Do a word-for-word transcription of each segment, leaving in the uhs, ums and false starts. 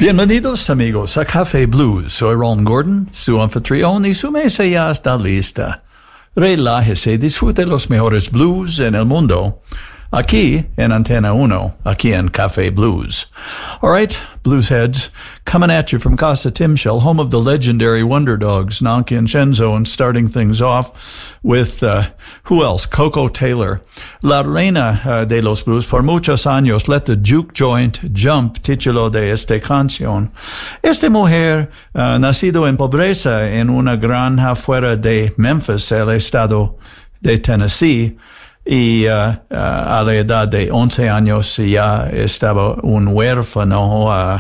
Bienvenidos amigos a Café Blues. Soy Ron Gordon, su anfitrión, y su mesa ya está lista. Relájese, disfrute los mejores blues en el mundo. Aquí en Antena Uno, aquí en Café Blues. All right, Bluesheads, coming at you from Casa Timshel, home of the legendary Wonder Dogs, Nanki and Shenzo, and starting things off with, uh, who else? Coco Taylor. La reina uh, de los blues, por muchos años, Let the Juke Joint Jump, título de esta canción. Esta mujer, uh, nacido en pobreza en una granja fuera de Memphis, el estado de Tennessee, y uh, uh, a la edad de once años ya estaba un huérfano uh,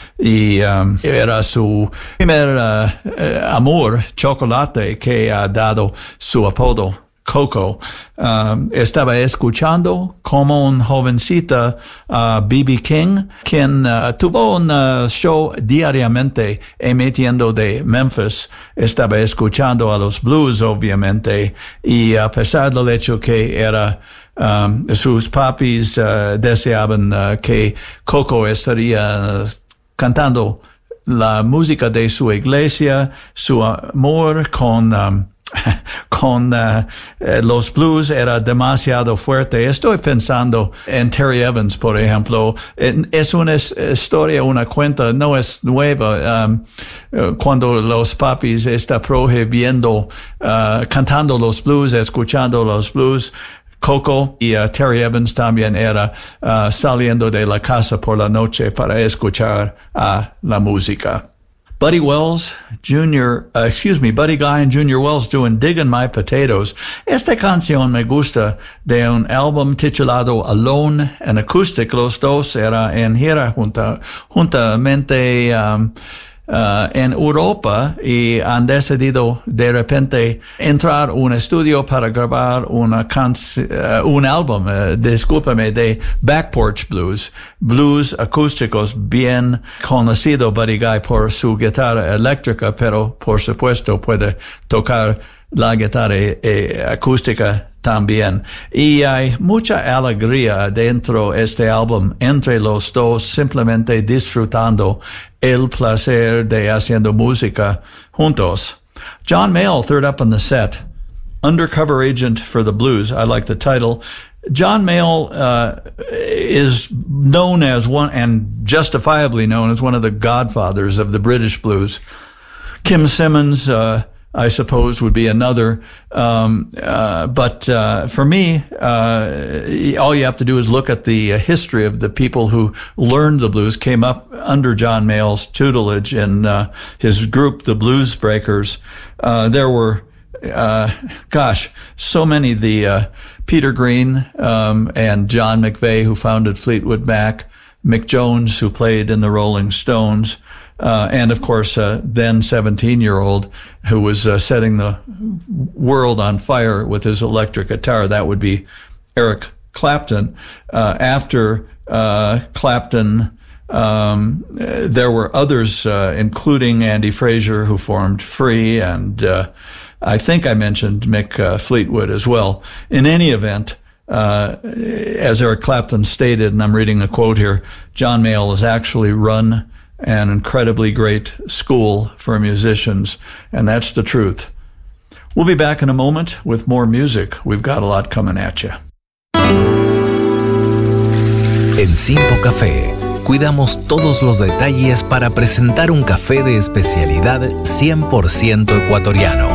y um, era su primer uh, uh, amor, chocolate, que ha dado su apodo Coco. Um, estaba escuchando como un jovencita uh, B B King, quien uh, tuvo un uh, show diariamente emitiendo de Memphis. Estaba escuchando a los blues, obviamente, y a pesar del hecho que era um, sus papis uh, deseaban uh, que Coco estaría uh, cantando la música de su iglesia, su amor con um, con uh, eh, los blues era demasiado fuerte. Estoy pensando en Terry Evans, por ejemplo. Es una historia, una cuenta, no es nueva. Um, cuando los papis están prohibiendo uh, cantando los blues, escuchando los blues, Coco y uh, Terry Evans también era uh, saliendo de la casa por la noche para escuchar uh, la música. Buddy Wells Junior, uh, excuse me, Buddy Guy and Junior Wells doing Diggin' My Potatoes. Esta canción me gusta de un álbum titulado Alone and Acoustic. Los dos era en gira junta, juntamente um, uh, en Europa y han decidido de repente entrar a un estudio para grabar una can- uh, un álbum, uh, discúlpame, de Back Porch Blues. Blues acústicos bien conocido Buddy Guy por su guitarra eléctrica, pero por supuesto puede tocar la guitarra eh, acústica también. Y hay mucha alegría dentro de este álbum entre los dos, simplemente disfrutando el placer de haciendo música juntos. John Mayall, third up on the set. Undercover Agent for the Blues. I like the title. John Mayall uh, is known as one, and justifiably known as one of the godfathers of the British blues. Kim Simmons, uh, I suppose, would be another. Um, uh, but uh, for me, uh, all you have to do is look at the history of the people who learned the blues, came up under John Mayall's tutelage and uh, his group, the Blues Breakers. Uh, there were Uh, gosh, so many, the, uh, Peter Green, um, and John McVeigh, who founded Fleetwood Mac, Mick Jones, who played in the Rolling Stones, uh, and of course, uh, then seventeen-year-old who was, uh, setting the world on fire with his electric guitar. That would be Eric Clapton. Uh, after, uh, Clapton, Um, uh, there were others, uh, including Andy Fraser, who formed Free, and uh, I think I mentioned Mick uh, Fleetwood as well. In any event, uh, as Eric Clapton stated, and I'm reading a quote here, John Mayall has actually run an incredibly great school for musicians, and that's the truth. We'll be back in a moment with more music. We've got a lot coming at you. En Simpo Café cuidamos todos los detalles para presentar un café de especialidad cien por ciento ecuatoriano.